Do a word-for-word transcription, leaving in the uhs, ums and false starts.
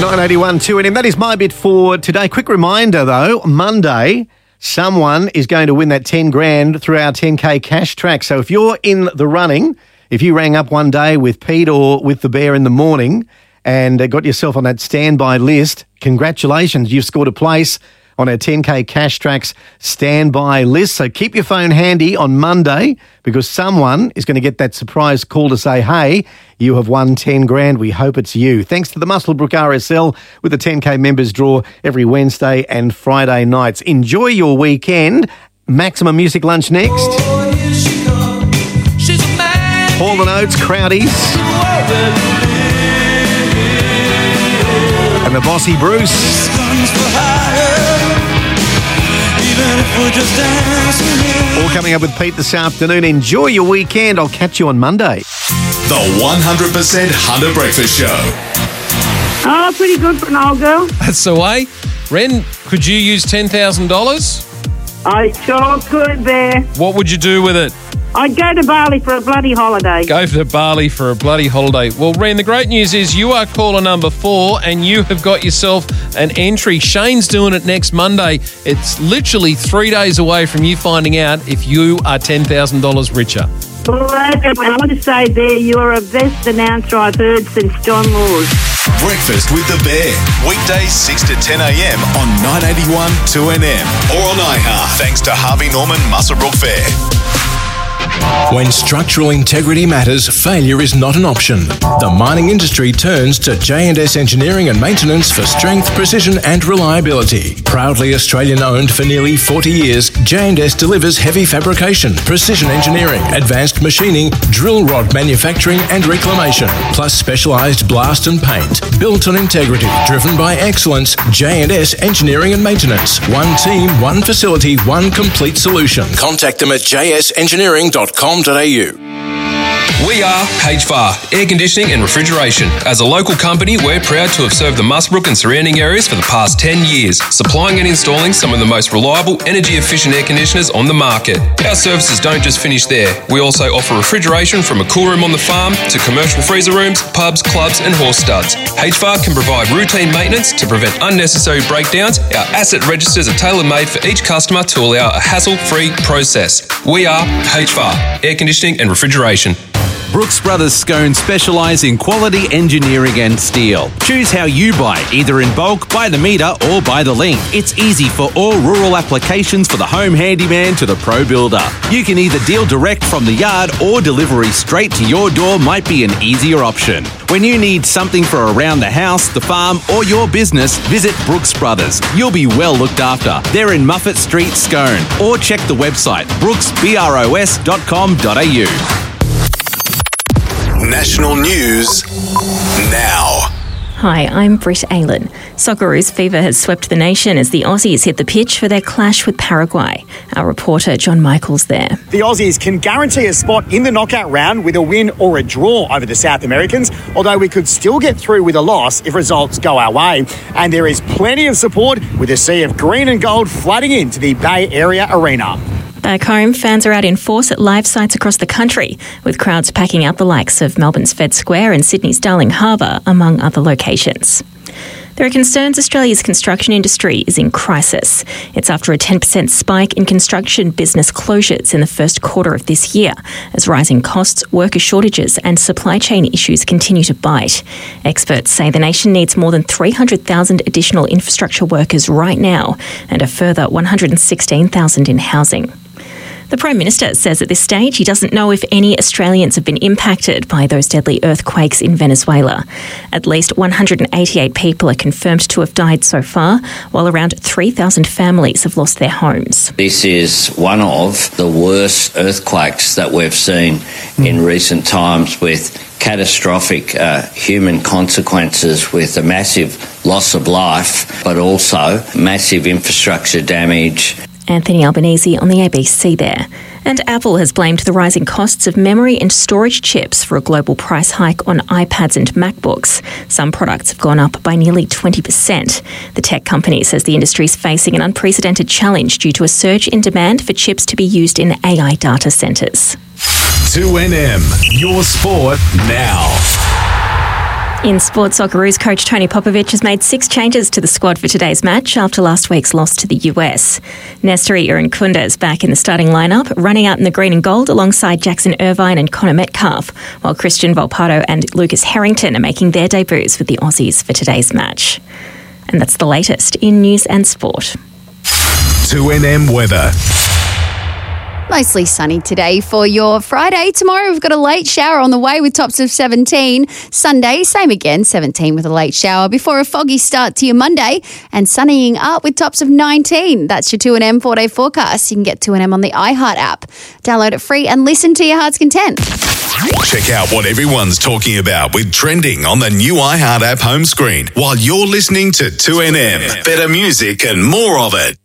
nine eighty-one two N M. That is my bit for today. Quick reminder, though, Monday, someone is going to win that ten grand through our ten K cash track. So if you're in the running, if you rang up one day with Pete or with the Bear in the morning and uh, got yourself on that standby list, congratulations, you've scored a place on our ten K Cash Tracks standby list. So keep your phone handy on Monday because someone is going to get that surprise call to say, hey, you have won ten grand. We hope it's you. Thanks to the Muswellbrook R S L with the ten K members draw every Wednesday and Friday nights. Enjoy your weekend. Maximum Music Lunch next. Oh, here she comes. She's a man. Hall and Oates, Crowdies. And the Bossy Bruce. All coming up with Pete this afternoon. Enjoy your weekend. I'll catch you on Monday. The one hundred percent Hunter Breakfast Show. Oh, pretty good for an old girl. That's the way. Ren, could you use ten thousand dollars? I sure could, Bear. What would you do with it? I'd go to Bali for a bloody holiday. Go to Bali for a bloody holiday. Well, Ren, the great news is you are caller number four and you have got yourself an entry. Shane's doing it next Monday. It's literally three days away from you finding out if you are ten thousand dollars richer. Well, I want to say, Bear, you are a best announcer I've heard since John Laws. Breakfast with the Bear. Weekdays six to ten a.m. on nine eighty-one two N M or on iHeart. Thanks to Harvey Norman Muswellbrook Fair. When structural integrity matters, failure is not an option. The mining industry turns to J and S Engineering and Maintenance for strength, precision and reliability. Proudly Australian-owned for nearly forty years, J and S delivers heavy fabrication, precision engineering, advanced machining, drill rod manufacturing and reclamation, plus specialised blast and paint. Built on integrity, driven by excellence, J and S Engineering and Maintenance. One team, one facility, one complete solution. Contact them at j s engineering dot com dot a u. We are H V A R, Air Conditioning and Refrigeration. As a local company, we're proud to have served the Muswellbrook and surrounding areas for the past ten years, supplying and installing some of the most reliable, energy-efficient air conditioners on the market. Our services don't just finish there. We also offer refrigeration from a cool room on the farm to commercial freezer rooms, pubs, clubs and horse studs. H V A R can provide routine maintenance to prevent unnecessary breakdowns. Our asset registers are tailor-made for each customer to allow a hassle-free process. We are H V A R, Air Conditioning and Refrigeration. Brooks Brothers Scone specialise in quality engineering and steel. Choose how you buy, either in bulk, by the metre or by the link. It's easy for all rural applications for the home handyman to the pro builder. You can either deal direct from the yard or delivery straight to your door might be an easier option. When you need something for around the house, the farm or your business, visit Brooks Brothers. You'll be well looked after. They're in Muffet Street, Scone. Or check the website brooks bros dot com dot a u. National news now. Hi, I'm Britt Aylan. Socceroos fever has swept the nation as the Aussies hit the pitch for their clash with Paraguay. Our reporter John Michael's there. The Aussies can guarantee a spot in the knockout round with a win or a draw over the South Americans, although we could still get through with a loss if results go our way. And there is plenty of support with a sea of green and gold flooding into the Bay Area Arena. Back home, fans are out in force at live sites across the country, with crowds packing out the likes of Melbourne's Fed Square and Sydney's Darling Harbour, among other locations. There are concerns Australia's construction industry is in crisis. It's after a ten percent spike in construction business closures in the first quarter of this year, as rising costs, worker shortages and supply chain issues continue to bite. Experts say the nation needs more than three hundred thousand additional infrastructure workers right now and a further one hundred sixteen thousand in housing. The Prime Minister says at this stage he doesn't know if any Australians have been impacted by those deadly earthquakes in Venezuela. At least one hundred eighty-eight people are confirmed to have died so far, while around three thousand families have lost their homes. This is one of the worst earthquakes that we've seen in recent times, with catastrophic uh, human consequences, with a massive loss of life, but also massive infrastructure damage. Anthony Albanese on the A B C there. And Apple has blamed the rising costs of memory and storage chips for a global price hike on iPads and MacBooks. Some products have gone up by nearly twenty percent. The tech company says the industry is facing an unprecedented challenge due to a surge in demand for chips to be used in A I data centres. two N M, your sport now. In sports, Socceroos coach Tony Popovich has made six changes to the squad for today's match after last week's loss to the U S. Nestori Irankunda is back in the starting lineup, running out in the green and gold alongside Jackson Irvine and Connor Metcalf, while Christian Volpato and Lucas Harrington are making their debuts with the Aussies for today's match. And that's the latest in news and sport. two N M weather. Mostly sunny today for your Friday. Tomorrow we've got a late shower on the way with tops of seventeen. Sunday, same again, seventeen with a late shower before a foggy start to your Monday and sunnying up with tops of nineteen. That's your two N M four-day forecast. You can get two N M on the iHeart app. Download it free and listen to your heart's content. Check out what everyone's talking about with Trending on the new iHeart app home screen while you're listening to two N M. Better music and more of it.